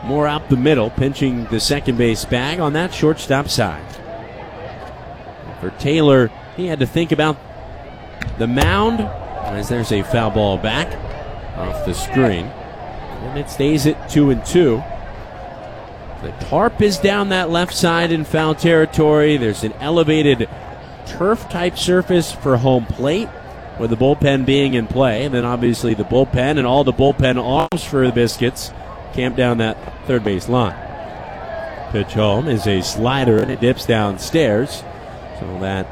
more up the middle, pinching the second base bag on that shortstop side. For Taylor, he had to think about the mound, as there's a foul ball back off the screen. And it stays at 2-2. The tarp is down that left side in foul territory. There's an elevated turf-type surface for home plate, with the bullpen being in play. And then obviously the bullpen and all the bullpen arms for the Biscuits camped down that third base line. Pitch home is a slider, and it dips downstairs. So that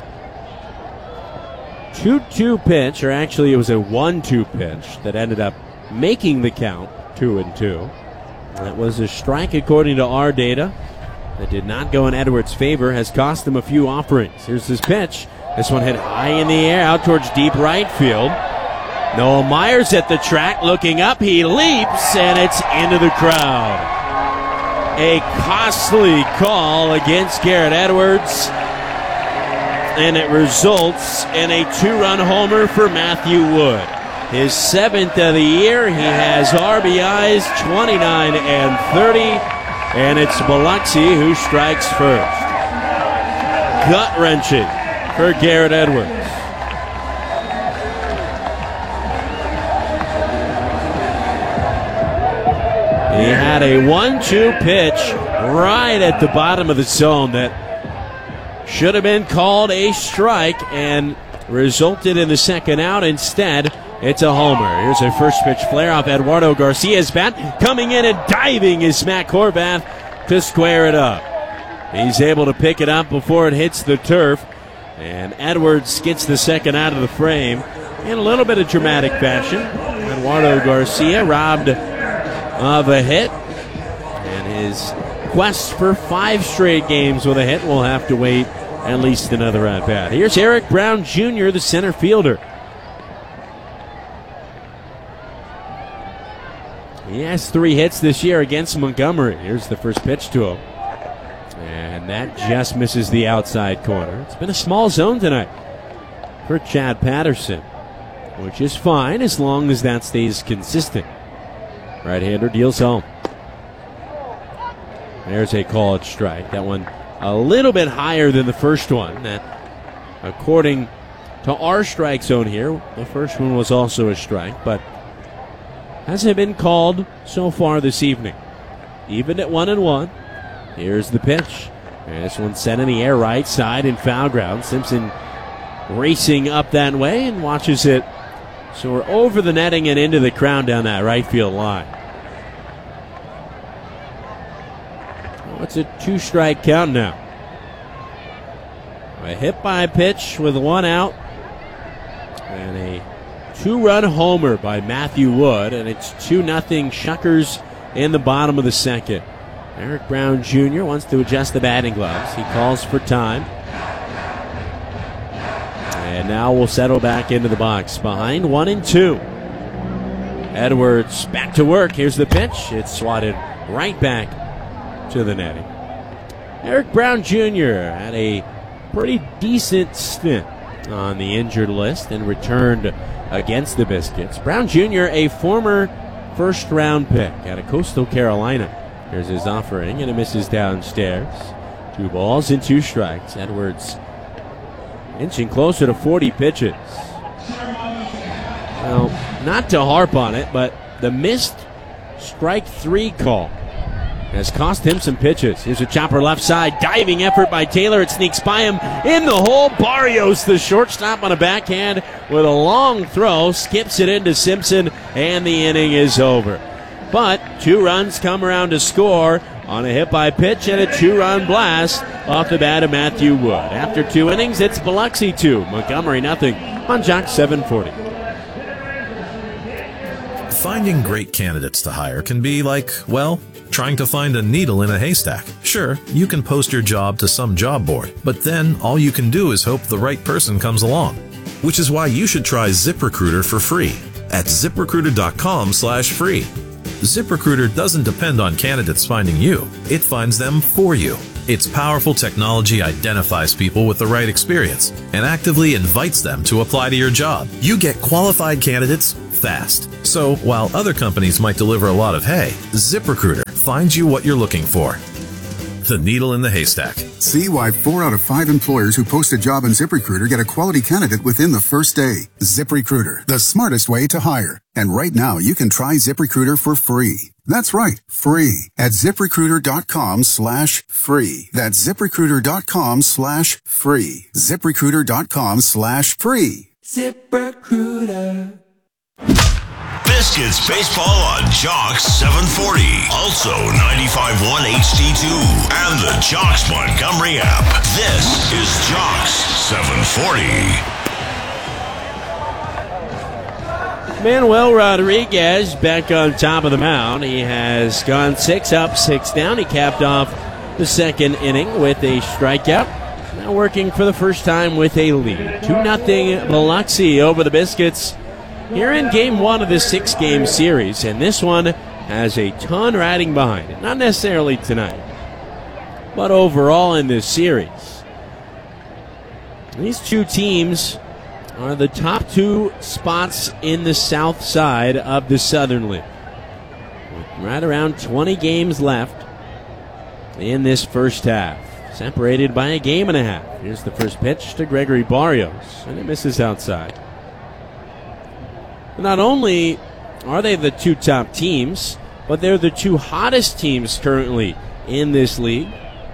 2-2 pitch, or actually it was a 1-2 pitch that ended up making the count 2-2. That was a strike according to our data. That did not go in Edwards' favor, has cost him a few offerings. Here's his pitch. This one hit high in the air out towards deep right field. Noel Myers at the track looking up. He leaps, and it's into the crowd. A costly call against Garrett Edwards, and it results in a 2-run homer for Matthew Wood. His 7th of the year. He has RBIs 29 and 30, and it's Biloxi who strikes first. Gut-wrenching for Garrett Edwards. He had a 1-2 pitch right at the bottom of the zone that should have been called a strike and resulted in the second out. Instead, it's a homer. Here's a first pitch flare off Eduardo Garcia's bat. Coming in and diving is Matt Horvath to square it up. He's able to pick it up before it hits the turf, and Edwards gets the second out of the frame in a little bit of dramatic fashion. Eduardo Garcia robbed of a hit, and his quest for 5 straight games with a hit will have to wait at least another at bat. Here's Eric Brown Jr., the center fielder. He has 3 hits this year against Montgomery. Here's the first pitch to him, and that just misses the outside corner. It's been a small zone tonight for Chad Patterson, which is fine as long as that stays consistent. Right-hander deals home. There's a called strike. That one a little bit higher than the first one. That, according to our strike zone here, the first one was also a strike, but hasn't been called so far this evening. Even at 1-1. Here's the pitch. And this one's set in the air right side in foul ground. Simpson racing up that way and watches it soar over the netting and into the crowd down that right field line. It's a 2-strike count now. A hit by pitch with 1 out, and a 2-run homer by Matthew Wood, and it's 2-0 Shuckers in the bottom of the second. Eric Brown Jr. wants to adjust the batting gloves. He calls for time. And now we'll settle back into the box behind 1-2. Edwards back to work. Here's the pitch. It's swatted right back to the netting. Eric Brown Jr. had a pretty decent stint on the injured list and returned against the Biscuits. Brown Jr., a former first-round pick out of Coastal Carolina. Here's his offering, and it misses downstairs. 2 balls and 2 strikes. Edwards inching closer to 40 pitches. Well, not to harp on it, but the missed strike 3 call has cost him some pitches. Here's a chopper left side. Diving effort by Taylor. It sneaks by him in the hole. Barrios, the shortstop, on a backhand with a long throw. Skips it into Simpson, and the inning is over. But 2 runs come around to score on a hit by pitch and a 2-run blast off the bat of Matthew Wood. After 2 innings, it's Biloxi 2, Montgomery nothing on Jock 740. Finding great candidates to hire can be like, well, trying to find a needle in a haystack. Sure, you can post your job to some job board, but then all you can do is hope the right person comes along. Which is why you should try ZipRecruiter for free at ZipRecruiter.com/free. ZipRecruiter doesn't depend on candidates finding you. It finds them for you. Its powerful technology identifies people with the right experience and actively invites them to apply to your job. You get qualified candidates fast. So while other companies might deliver a lot of hay, ZipRecruiter find you what you're looking for. The needle in the haystack. See why 4 out of 5 employers who post a job on ZipRecruiter get a quality candidate within the first day. ZipRecruiter, the smartest way to hire. And right now, you can try ZipRecruiter for free. That's right, free at ZipRecruiter.com/free. That's ZipRecruiter.com/free. ZipRecruiter.com/free. ZipRecruiter. Biscuits baseball on Jocks 740. Also 95.1 HD2 and the Jocks Montgomery app. This is Jocks 740. Manuel Rodriguez back on top of the mound. He has gone 6 up, 6 down. He capped off the second inning with a strikeout. Now working for the first time with a lead. 2-0 Biloxi over the Biscuits here in Game 1 of this 6-game series. And this one has a ton riding behind it. Not necessarily tonight, but overall in this series. These two teams are the top 2 spots in the south side of the Southern League. Right around 20 games left in this first half, separated by a game and a half. Here's the first pitch to Gregory Barrios, and it misses outside. Not only are they the 2 top teams, but they're the 2 hottest teams currently in this league.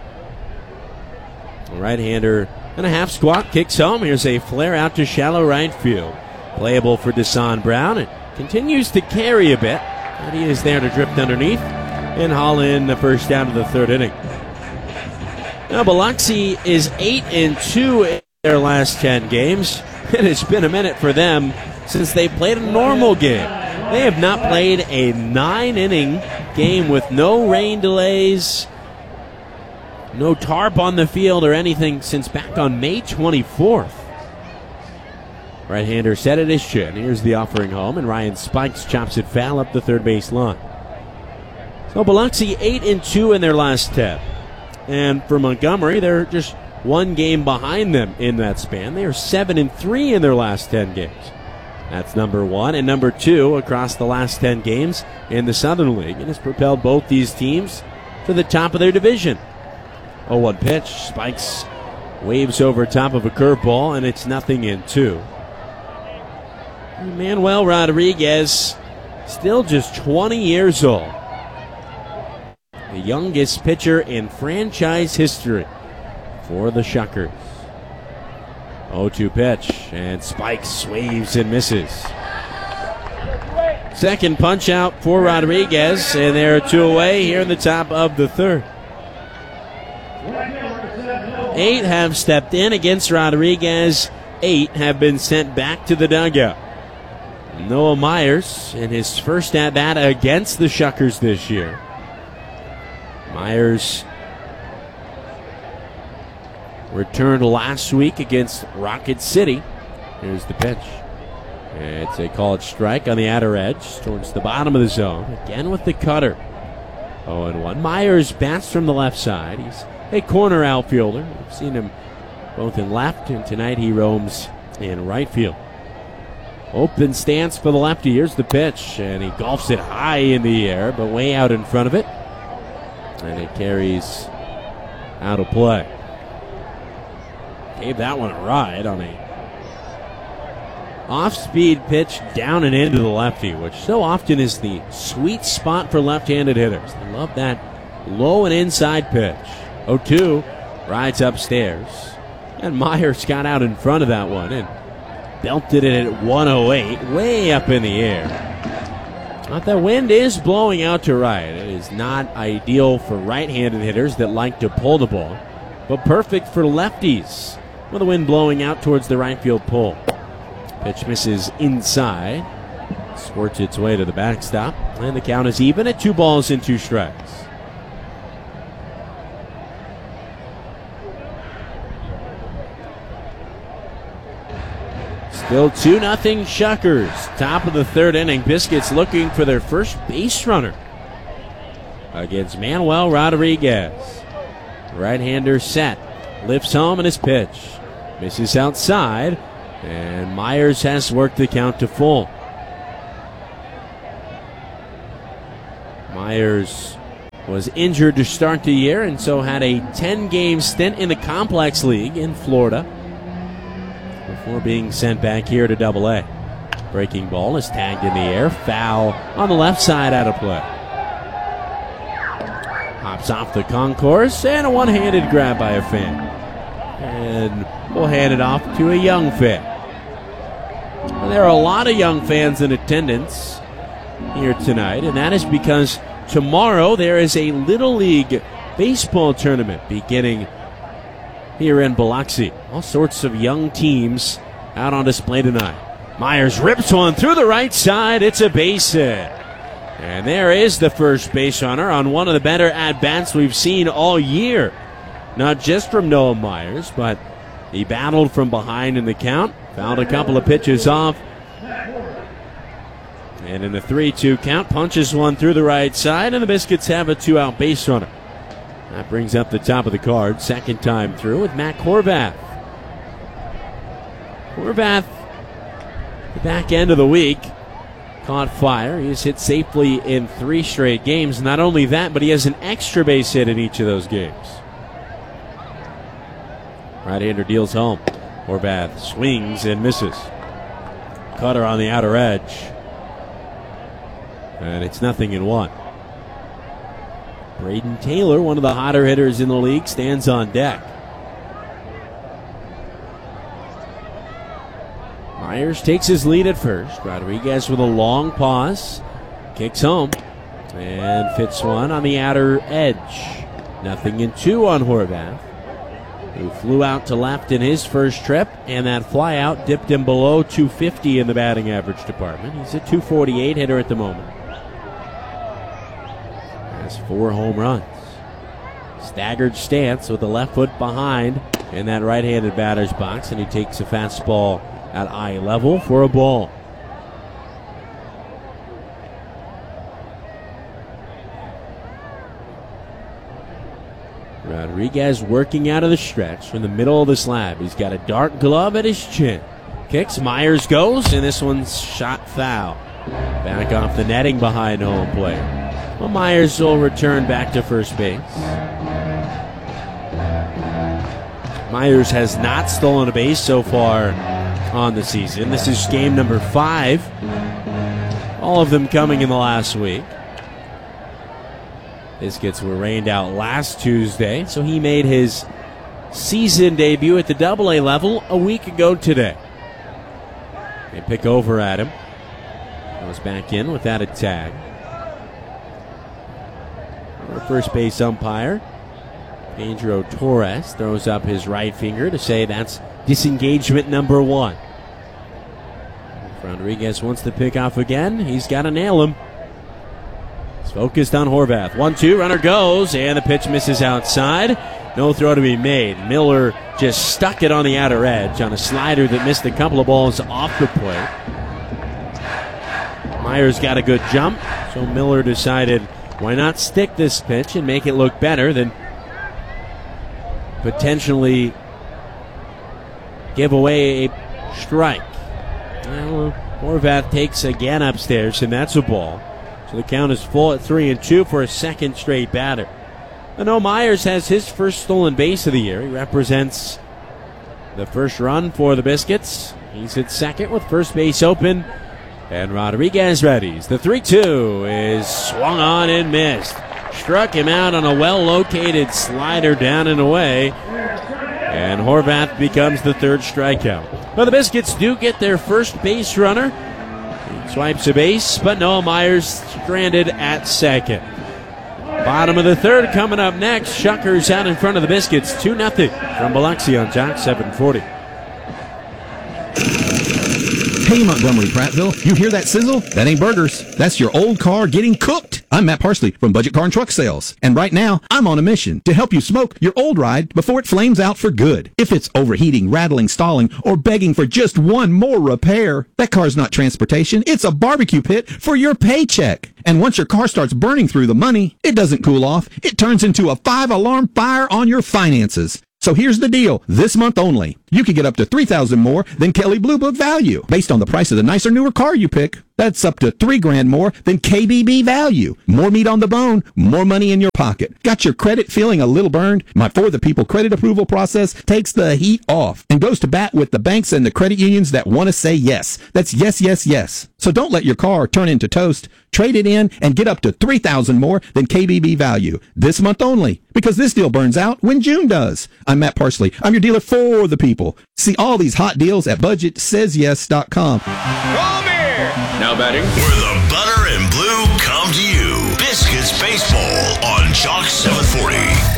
The right-hander and a half squat kicks home. Here's a flare out to shallow right field. Playable for Desan Brown. It continues to carry a bit, but he is there to drift underneath and haul in the first down of the 3rd inning. Now Biloxi is 8-2 in their last 10 games, and it's been a minute for them since they played a normal game. They have not played a 9-inning game with no rain delays, no tarp on the field or anything since back on May 24th. Right-hander set at his chin. Here's the offering home, and Ryan Spikes chops it foul up the third base line. So Biloxi 8-2 in their last 10. And for Montgomery, they're just one game behind them in that span. They are 7-3 in their last 10 games. That's number 1 and number 2 across the last 10 games in the Southern League, and has propelled both these teams to the top of their division. 0-1 pitch. Spikes waves over top of a curveball, and it's 0-2. Manuel Rodriguez, still just 20 years old. The youngest pitcher in franchise history for the Shuckers. 0-2 pitch, and Spikes waves and misses. Second punch out for Rodriguez, and there are 2 away here in the top of the 3rd. 8 have stepped in against Rodriguez. 8 have been sent back to the dugout. Noah Myers in his first at-bat against the Shuckers this year. Myers returned last week against Rocket City. Here's the pitch. It's a called strike on the outer edge towards the bottom of the zone. Again with the cutter. 0-1. Myers bats from the left side. He's a corner outfielder. We've seen him both in left, and tonight he roams in right field. Open stance for the lefty. Here's the pitch, and he golfs it high in the air, but way out in front of it. And it carries out of play. Gave that one a ride on a off-speed pitch down and into the lefty, which so often is the sweet spot for left-handed hitters. They love that low and inside pitch. 0-2, rides upstairs. And Myers got out in front of that one and belted it at 108, way up in the air. But the wind is blowing out to right. It is not ideal for right-handed hitters that like to pull the ball, but perfect for lefties with the wind blowing out towards the right field pole. Pitch misses inside, squirts its way to the backstop, and the count is even at 2 balls and 2 strikes. Still 2-0 Shuckers. Top of the 3rd inning. Biscuits looking for their first base runner against Manuel Rodriguez. Right-hander set. Lifts home in his pitch. Misses outside. And Myers has worked the count to full. Myers was injured to start the year and so had a 10-game stint in the Complex League in Florida before being sent back here to Double-A. Breaking ball is tagged in the air. Foul on the left side, out of play. Hops off the concourse and a one-handed grab by a fan. And we'll hand it off to a young fan. Well, there are a lot of young fans in attendance here tonight, and that is because tomorrow there is a Little League baseball tournament beginning here in Biloxi. All sorts of young teams out on display tonight. Myers rips one through the right side. It's a base hit. And there is the first base runner on one of the better at-bats we've seen all year. Not just from Noah Myers, but he battled from behind in the count, fouled a couple of pitches off, and in the 3-2 count, punches one through the right side, and the Biscuits have a 2-out base runner. That brings up the top of the card, second time through with Matt Horvath. Horvath, the back end of the week, caught fire. He's hit safely in 3 straight games. Not only that, but he has an extra base hit in each of those games. Right-hander deals home. Horvath swings and misses. Cutter on the outer edge. And it's 0-1. Braden Taylor, one of the hotter hitters in the league, stands on deck. Myers takes his lead at first. Rodriguez with a long pause. Kicks home. And fits one on the outer edge. 0-2 on Horvath, who flew out to left in his first trip, and that fly out dipped him below 250 in the batting average department. He's a 248 hitter at the moment. Has 4 home runs. Staggered stance with the left foot behind in that right-handed batter's box, and he takes a fastball at eye level for a ball. Rodriguez working out of the stretch from the middle of the slab. He's got a dark glove at his chin. Kicks, Myers goes, and this one's shot foul. Back off the netting behind home plate. Well, Myers will return back to first base. Myers has not stolen a base so far on the season. This is game number 5. All of them coming in the last week. Biscuits were rained out last Tuesday, so he made his season debut at the Double-A level a week ago today. They pick over at him. Goes back in without a tag. Our first base umpire, Pedro Torres, throws up his right finger to say that's disengagement number 1. If Rodriguez wants to pick off again, he's got to nail him. He's focused on Horvath. 1-2, runner goes, and the pitch misses outside. No throw to be made. Miller just stuck it on the outer edge on a slider that missed a couple of balls off the plate. Myers got a good jump, so Miller decided, why not stick this pitch and make it look better than potentially give away a strike. Well, Horvath takes again upstairs, and that's a ball. So the count is full at 3-2 for a second straight batter. I know Myers has his first stolen base of the year. He represents the first run for the Biscuits. He's at second with first base open, and Rodriguez readies. The 3-2 is swung on and missed. Struck him out on a well-located slider down and away, and Horvath becomes the third strikeout. Well, the Biscuits do get their first base runner. He swipes a base, but Noah Myers stranded at second. Bottom of the third coming up next. Shuckers out in front of the Biscuits, 2-0 from Biloxi on Jock 740. Hey, Montgomery Prattville, you hear that sizzle? That ain't burgers. That's your old car getting cooked. I'm Matt Parsley from Budget Car and Truck Sales. And right now, I'm on a mission to help you smoke your old ride before it flames out for good. If it's overheating, rattling, stalling, or begging for just one more repair, that car's not transportation. It's a barbecue pit for your paycheck. And once your car starts burning through the money, it doesn't cool off. It turns into a 5-alarm fire on your finances. So here's the deal, this month only. you could get up to $3,000 more than Kelley Blue Book value based on the price of the nicer, newer car you pick. That's up to $3,000 more than KBB value. More meat on the bone, more money in your pocket. Got your credit feeling a little burned? My For the People credit approval process takes the heat off and goes to bat with the banks and the credit unions that want to say yes. That's yes, yes, yes. So don't let your car turn into toast. Trade it in and get up to $3,000 more than KBB value this month only, because this deal burns out when June does. I'm Matt Parsley. I'm your dealer for the people. See all these hot deals at budgetsays.yes.com. Now batting, where the butter and blue come to you. Biscuits Baseball on Chalk 740.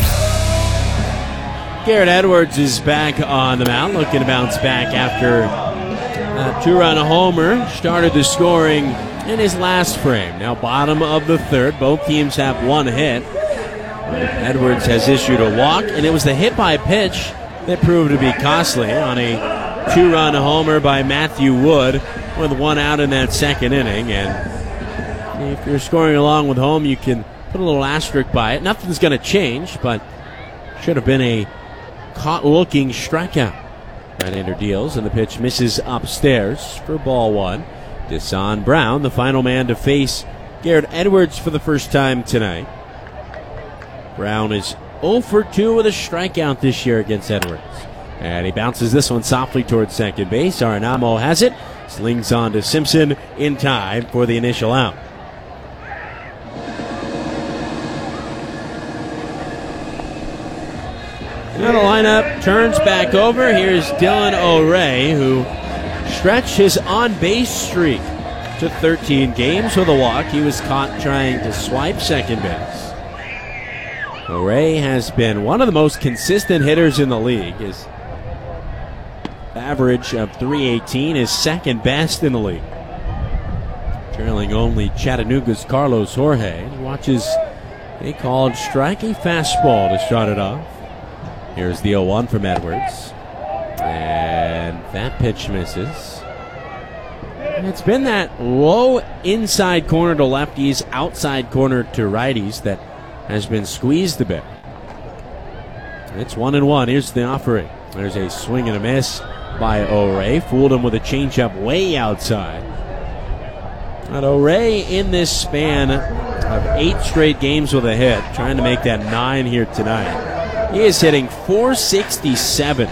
Garrett Edwards is back on the mound, looking to bounce back after a two-run homer. Started the scoring in his last frame. Now bottom of the third. Both teams have one hit. Edwards has issued a walk, and it was the hit by pitch that proved to be costly on a two-run homer by Matthew Wood with one out in that second inning. And if you're scoring along with home, you can put a little asterisk by it. Nothing's going to change, but should have been a caught-looking strikeout. Right-hander deals, and the pitch misses upstairs for ball one. Desan Brown, the final man to face Garrett Edwards for the first time tonight. Brown is 0 for 2 with a strikeout this year against Edwards. And he bounces this one softly towards second base. Arenamo has it. Slings on to Simpson in time for the initial out. Now the lineup turns back over. Here's Dylan O'Ray, who stretched his on-base streak to 13 games with a walk. He was caught trying to swipe second base. O'Ray has been one of the most consistent hitters in the league. His average of .318 is second best in the league, trailing only Chattanooga's Carlos Jorge. He watches a called strike, a fastball to start it off. Here's the 0-1 from Edwards, and that pitch misses. And it's been that low inside corner to lefties, outside corner to righties that has been squeezed a bit. It's 1-1. Here's the offering. There's a swing and a miss by O'Ray. Fooled him with a changeup way outside. But O'Ray, in this span of 8 straight games with a hit, trying to make that 9 here tonight. He is hitting .467.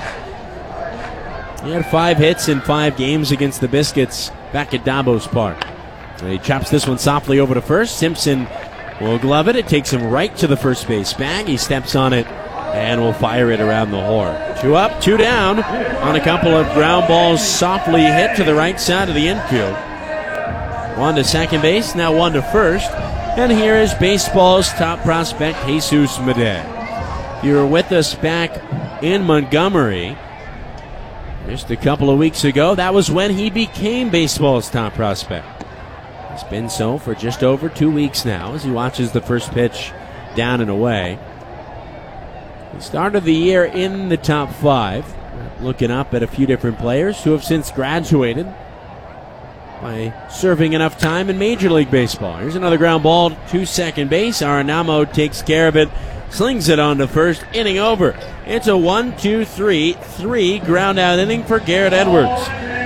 He had 5 hits in 5 games against the Biscuits back at Davos Park. And he chops this one softly over to first. Simpson will glove it. It takes him right to the first base bag. He steps on it and will fire it around the horn. 2 up, 2 down on a couple of ground balls softly hit to the right side of the infield. 1 to second base, now 1 to first. And here is baseball's top prospect, Jesus Medea. If you were with us back in Montgomery just a couple of weeks ago, that was when he became baseball's top prospect. It's been so for just over 2 weeks now as he watches the first pitch down and away. He started the year in the top 5, looking up at a few different players who have since graduated by serving enough time in Major League Baseball. Here's another ground ball to second base. Arenamo takes care of it, slings it on to first, inning over. It's a 1-2-3 ground out inning for Garrett Edwards.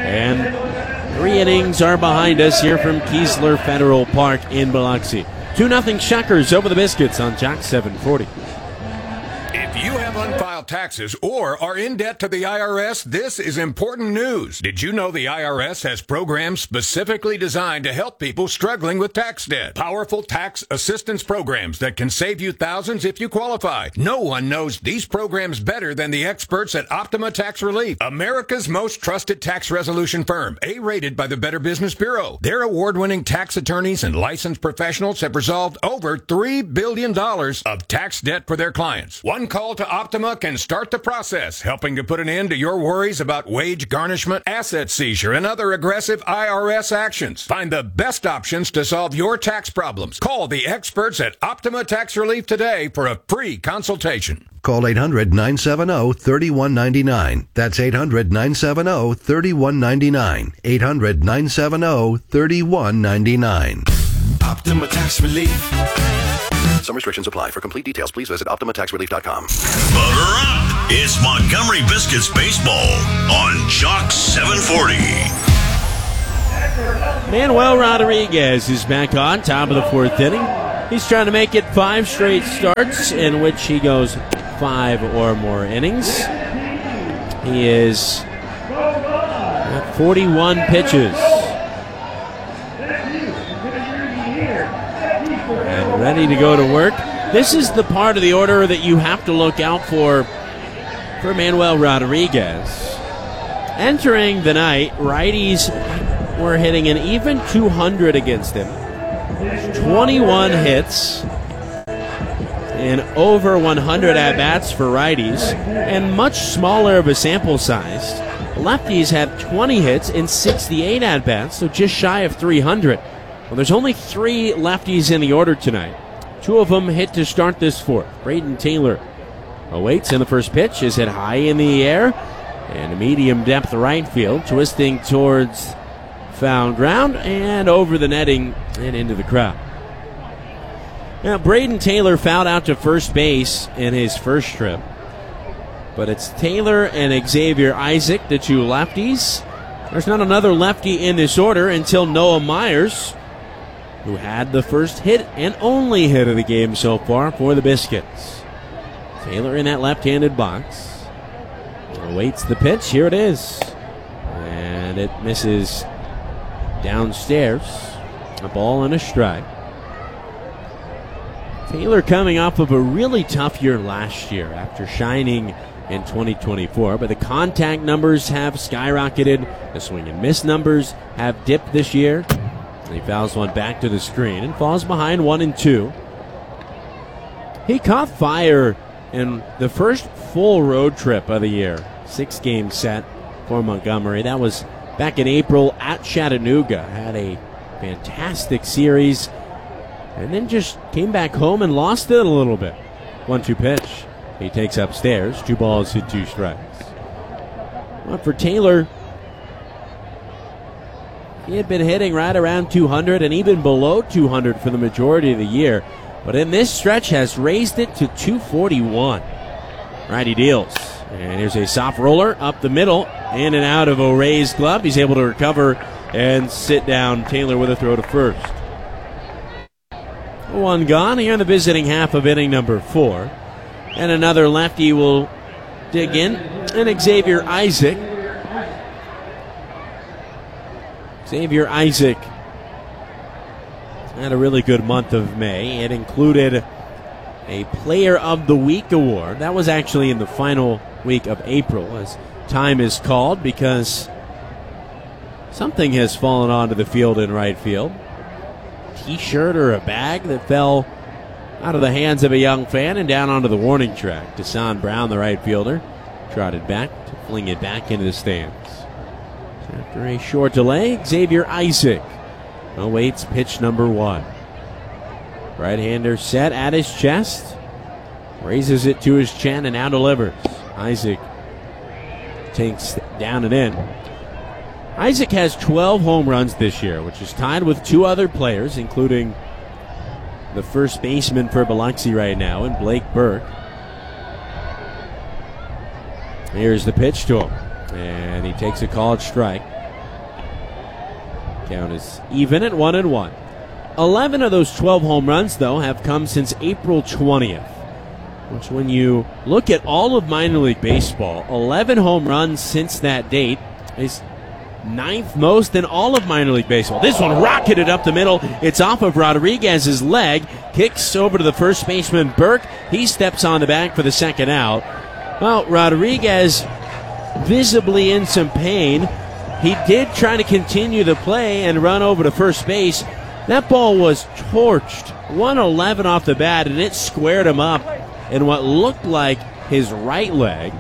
And 3 innings are behind us here from Keesler Federal Park in Biloxi. 2-0 Shuckers over the Biscuits on Chalk 740. If you have unfiled taxes or are in debt to the IRS, this is important news. Did you know the IRS has programs specifically designed to help people struggling with tax debt? Powerful tax assistance programs that can save you thousands if you qualify. No one knows these programs better than the experts at Optima Tax Relief, America's most trusted tax resolution firm, A-rated by the Better Business Bureau. Their award-winning tax attorneys and licensed professionals have resolved over $3 billion of tax debt for their clients. One call to Optima can start the process, helping to put an end to your worries about wage garnishment, asset seizure, and other aggressive IRS actions. Find the best options to solve your tax problems. Call the experts at Optima Tax Relief today for a free consultation. Call 800-970-3199. That's 800-970-3199. 800-970-3199. Optima Tax Relief. Some restrictions apply. For complete details, please visit OptimaTaxRelief.com. Butter up! It's Montgomery Biscuits Baseball on Chalk 740. Manuel Rodriguez is back on top of the fourth inning. He's trying to make it 5 straight starts in which he goes 5 or more innings. He is at 41 pitches. And ready to go to work. This is the part of the order that you have to look out for Manuel Rodriguez. Entering the night, righties were hitting an even 200 against him. 21 hits and over 100 at-bats for righties, and much smaller of a sample size. Lefties have 20 hits and 68 at-bats, so just shy of 300. Well, there's only 3 lefties in the order tonight. 2 of them hit to start this fourth. Braden Taylor awaits, and the first pitch is hit high in the air and a medium depth right field, twisting towards foul ground and over the netting and into the crowd. Now, Braden Taylor fouled out to first base in his first trip, but it's Taylor and Xavier Isaac, the 2 lefties. There's not another lefty in this order until Noah Myers, who had the first hit and only hit of the game so far for the Biscuits. Taylor in that left-handed box. Awaits the pitch. Here it is. And it misses downstairs. A ball and a strike. Taylor coming off of a really tough year last year after shining in 2024, but the contact numbers have skyrocketed. The swing and miss numbers have dipped this year. He fouls one back to the screen and falls behind 1-2. He caught fire in the first full road trip of the year. 6-game set for Montgomery. That was back in April at Chattanooga. Had a fantastic series and then just came back home and lost it a little bit. 1-2 pitch. He takes upstairs. 2 balls and 2 strikes. Well, for Taylor, he had been hitting right around 200 and even below 200 for the majority of the year, but in this stretch has raised it to 241. Righty deals. And here's a soft roller up the middle, in and out of O'Rea's glove. He's able to recover and sit down. Taylor with a throw to first. 1 gone here in the visiting half of inning number 4. And another lefty will dig in, and Xavier Isaac. Xavier Isaac had a really good month of May. It included a Player of the Week award. That was actually in the final week of April, as time is called, because something has fallen onto the field in right field. T-shirt or a bag that fell out of the hands of a young fan and down onto the warning track. Deshaun Brown, the right fielder, trotted back to fling it back into the stands. After a short delay, Xavier Isaac awaits pitch number 1. Right-hander set at his chest, raises it to his chin and now delivers. Isaac takes down and in. Isaac has 12 home runs this year, which is tied with 2 other players, including the first baseman for Biloxi right now, and Blake Burke. Here's the pitch to him, and he takes a called strike. Count is even at 1-1. 11 of those 12 home runs, though, have come since April 20th, which, when you look at all of minor league baseball, 11 home runs since that date is 9th most in all of minor league baseball. This one rocketed up the middle. It's off of Rodriguez's leg. Kicks over to the first baseman, Burke. He steps on the bag for the second out. Well, Rodriguez visibly in some pain. He did try to continue the play and run over to first base. That ball was torched. 111 off the bat, and it squared him up in what looked like his right leg.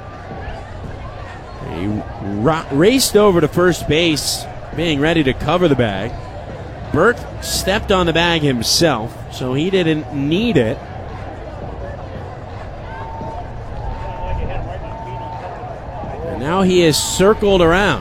He raced over to first base, being ready to cover the bag. Burke stepped on the bag himself, so he didn't need it. And now he is circled around.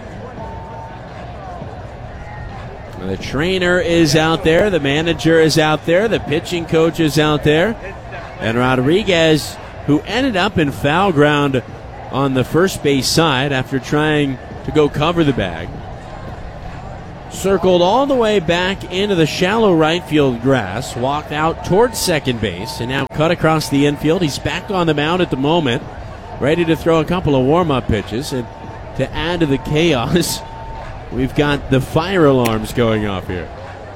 The trainer is out there, the manager is out there, the pitching coach is out there, and Rodriguez who ended up in foul ground on the first base side after trying to go cover the bag. Circled all the way back into the shallow right field grass, walked out towards second base, and now cut across the infield. He's back on the mound at the moment, ready to throw a couple of warm-up pitches. And to add to the chaos, we've got the fire alarms going off here.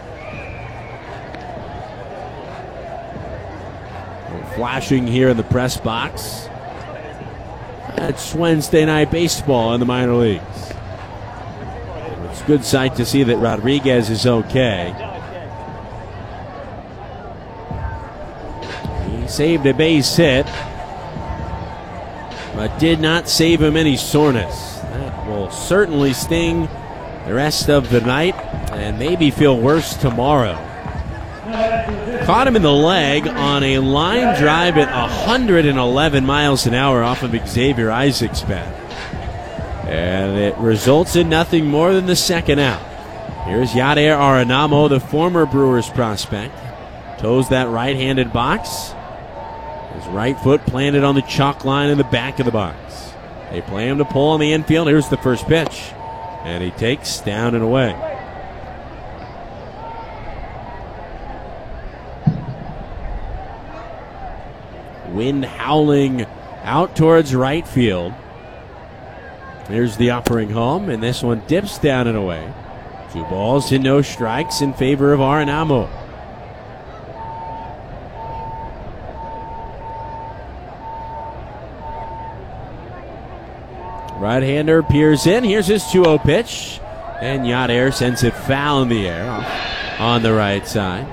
We're flashing here in the press box. It's Wednesday night baseball in the minor leagues. It's a good sight to see that Rodriguez is okay. He saved a base hit, but did not save him any soreness. That will certainly sting the rest of the night and maybe feel worse tomorrow. Caught him in the leg on a line drive at 111 miles an hour off of Xavier Isaacs' bat. And it results in nothing more than the second out. Here's Yadier Arenamo, the former Brewers prospect. Toes that right-handed box. His right foot planted on the chalk line in the back of the box. They play him to pull on the infield. Here's the first pitch. And he takes down and away. Wind howling out towards right field. Here's the offering home, and this one dips down and away. 2 balls and no strikes in favor of Arenamo. Right-hander peers in. Here's his 2-0 pitch. And Yadier sends it foul in the air on the right side.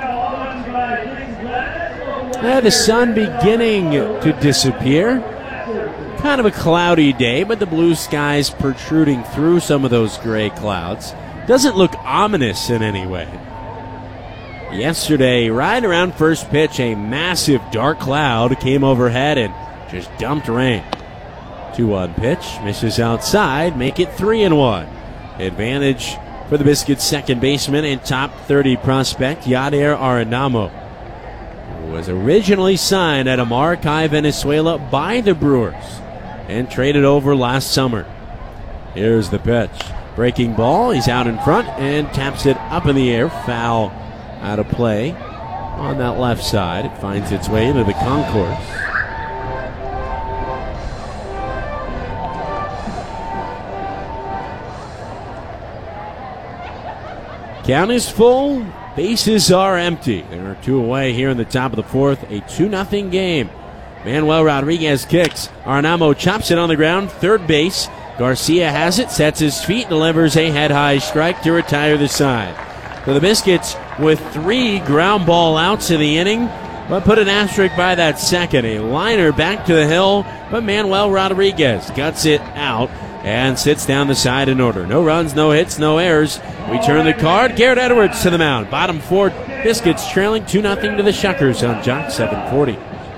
The sun beginning to disappear. Kind of a cloudy day, but the blue skies protruding through some of those gray clouds. Doesn't look ominous in any way. Yesterday, right around first pitch, a massive dark cloud came overhead and just dumped rain. 2-1 pitch, misses outside, make it 3-1. Advantage for the Biscuits' second baseman and top 30 prospect, Yadier Arenamo, who was originally signed out of Maracay, Venezuela by the Brewers and traded over last summer. Here's the pitch. Breaking ball, he's out in front and taps it up in the air. Foul out of play on that left side. It finds its way into the concourse. Count is full, bases are empty. There are 2 away here in the top of the fourth. A 2-0 game. Manuel Rodriguez kicks. Arenamo chops it on the ground. Third base. Garcia has it, sets his feet, delivers a head-high strike to retire the side. So the Biscuits with 3 ground ball outs in the inning, but put an asterisk by that second. A liner back to the hill, but Manuel Rodriguez guts it out and sits down the side in order. No runs, no hits, no errors. We turn the card. Garrett Edwards to the mound. Bottom 4, Biscuits trailing 2-0 to the Shuckers on Jock 740.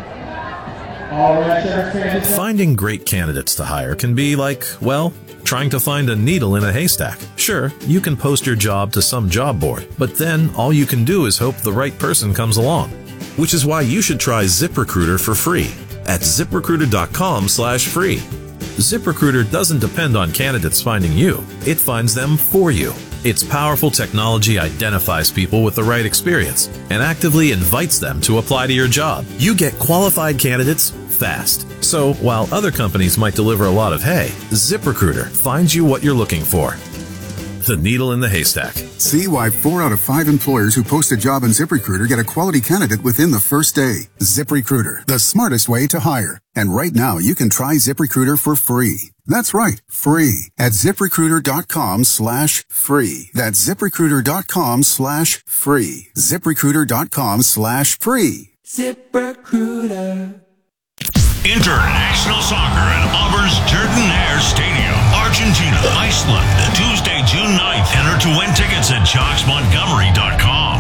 Finding great candidates to hire can be like, well, trying to find a needle in a haystack. Sure, you can post your job to some job board, but then all you can do is hope the right person comes along. Which is why you should try ZipRecruiter for free at ZipRecruiter.com/free. ZipRecruiter doesn't depend on candidates finding you. It finds them for you. Its powerful technology identifies people with the right experience and actively invites them to apply to your job. You get qualified candidates fast. So while other companies might deliver a lot of hay, ZipRecruiter finds you what you're looking for. The needle in the haystack. See why 4 out of 5 employers who post a job on ZipRecruiter get a quality candidate within the first day. ZipRecruiter, the smartest way to hire. And right now, you can try ZipRecruiter for free. That's right, free at ZipRecruiter.com/free. That's ZipRecruiter.com/free. ZipRecruiter.com/free. ZipRecruiter. International soccer at Auburn's Jordan-Air Stadium, Argentina, Iceland, Tuesday, June 9th. Enter to win tickets at JocksMontgomery.com.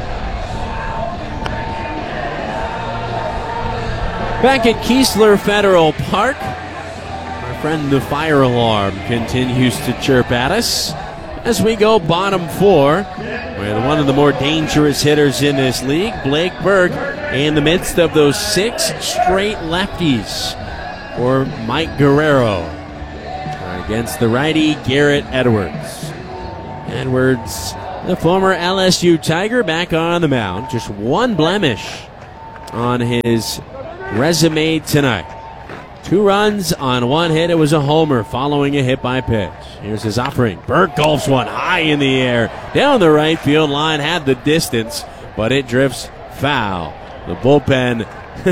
Back at Keesler Federal Park, our friend the fire alarm continues to chirp at us as we go bottom 4, with one of the more dangerous hitters in this league, Blake Berg, in the midst of those 6 straight lefties for Mike Guerrero against the righty Garrett Edwards. Edwards, the former LSU Tiger, back on the mound. Just one blemish on his resume tonight. 2 runs on 1 hit. It was a homer following a hit by pitch. Here's his offering. Burke golfs one high in the air. Down the right field line, had the distance, but it drifts foul. The bullpen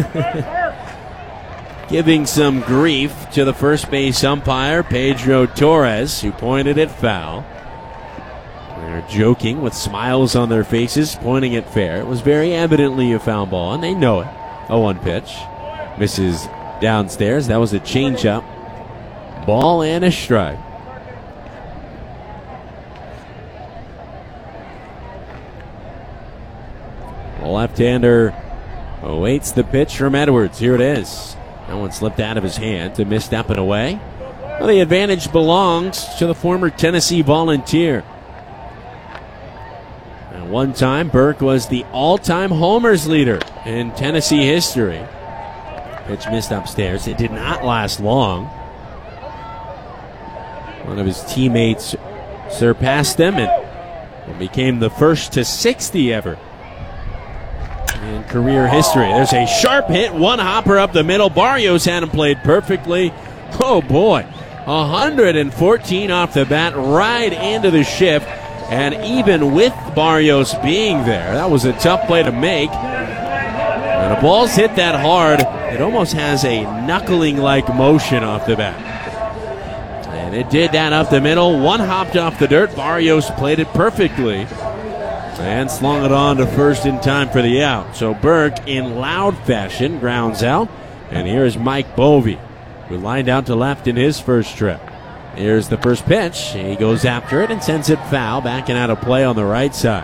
giving some grief to the first base umpire, Pedro Torres, who pointed it foul. They're joking with smiles on their faces, pointing it fair. It was very evidently a foul ball, and they know it. 0-1 pitch. Misses downstairs. That was a changeup. Ball and a strike. The left-hander awaits the pitch from Edwards. Here it is. That one slipped out of his hand to misstep and away. Well, the advantage belongs to the former Tennessee Volunteer. At one time, Burke was the all-time homers leader in Tennessee history. Pitch missed upstairs. It did not last long. One of his teammates surpassed him and became the first to 60 ever in career history. There's a sharp hit, one hopper up the middle. Barrios had him played perfectly. Oh boy, 114 off the bat, right into the shift. And even with Barrios being there, that was a tough play to make. When a ball's hit that hard, it almost has a knuckling-like motion off the bat. And it did that up the middle. One hopped off the dirt. Barrios played it perfectly and slung it on to first in time for the out. So Burke, in loud fashion, grounds out. And here's Mike Bovee, who lined out to left in his first trip. Here's the first pitch. He goes after it and sends it foul, backing out of play on the right side.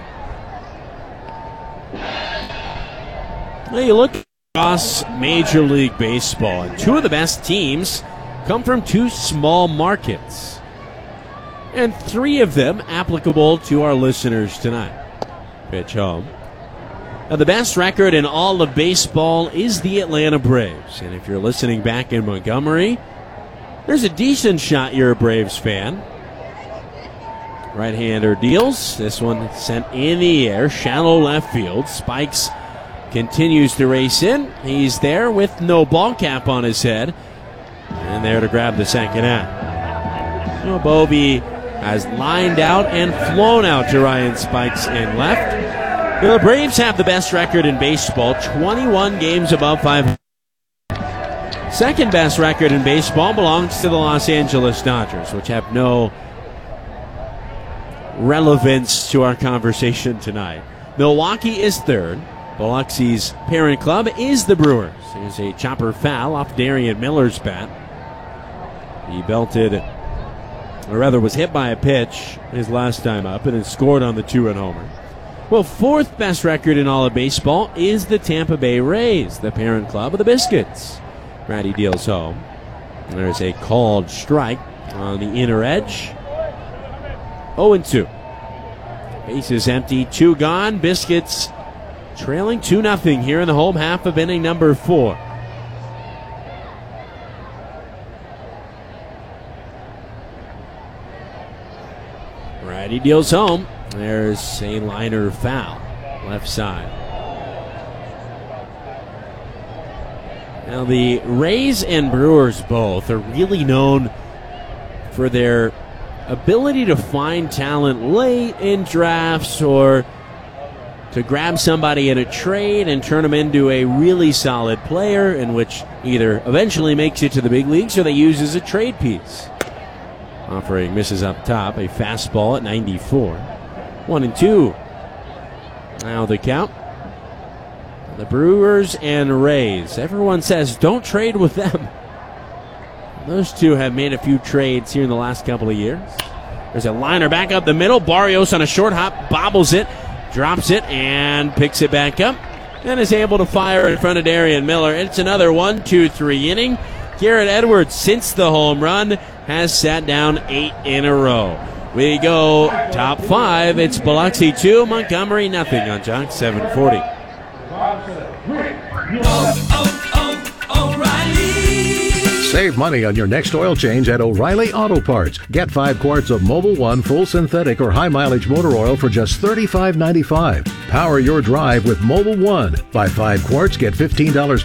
Well, you look across Major League Baseball, and 2 of the best teams come from 2 small markets, and 3 of them applicable to our listeners tonight. Pitch home. Now, the best record in all of baseball is the Atlanta Braves, and if you're listening back in Montgomery, there's a decent shot you're a Braves fan. Right-hander deals. This one sent in the air, shallow left field. Spikes continues to race in. He's there with no ball cap on his head. And there to grab the second out. So Bovee has lined out and flown out to Ryan Spikes in left. The Braves have the best record in baseball, 21 games above 500. Second best record in baseball belongs to the Los Angeles Dodgers, which have no relevance to our conversation tonight. Milwaukee is third. Biloxi's parent club is the Brewers. There's a chopper foul off Darian Miller's bat. He belted, or rather was hit by a pitch his last time up, and then scored on the 2-run homer. Well, fourth best record in all of baseball is the Tampa Bay Rays, the parent club of the Biscuits. Ratty deals home. There's a called strike on the inner edge. 0-2. Base is empty, 2 gone. Biscuits trailing 2-0 here in the home half of inning number 4. Ratty deals home. There's a liner foul, left side. Now, the Rays and Brewers both are really known for their ability to find talent late in drafts or to grab somebody in a trade and turn them into a really solid player, in which either eventually makes it to the big leagues or they use as a trade piece. Offering misses up top, a fastball at 94. 1-2. Now the count. The Brewers and Rays. Everyone says don't trade with them. Those two have made a few trades here in the last couple of years. There's a liner back up the middle. Barrios on a short hop, bobbles it, drops it, and picks it back up. And is able to fire in front of Darian Miller. It's another 1-2-3 inning. Garrett Edwards, since the home run, has sat down 8 in a row. We go top 5. It's Biloxi 2, Montgomery nothing on Jock 740. O'Reilly. Save money on your next oil change at O'Reilly Auto Parts. Get 5 quarts of Mobil 1 full synthetic or high mileage motor oil for just $35.95. Power your drive with Mobil 1. Buy 5 quarts, get $15